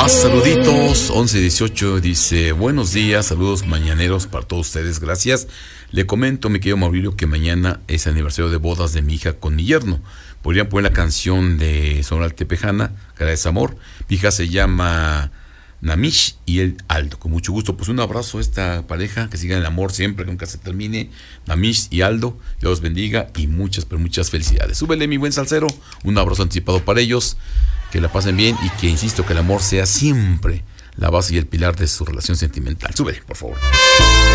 Más saluditos, 11:18, dice, buenos días, saludos mañaneros para todos ustedes, gracias. Le comento, mi querido Maurilio, que mañana es aniversario de bodas de mi hija con mi yerno. Podrían poner la canción de Sonora Altepejana, Cara de Amor. Mi hija se llama Namish y el Aldo, con mucho gusto. Pues un abrazo a esta pareja, que sigan el amor siempre, que nunca se termine. Namish y Aldo, Dios los bendiga y muchas, pero muchas felicidades. Súbele, mi buen salsero, un abrazo anticipado para ellos, que la pasen bien y que, insisto, que el amor sea siempre la base y el pilar de su relación sentimental. Súbele, por favor.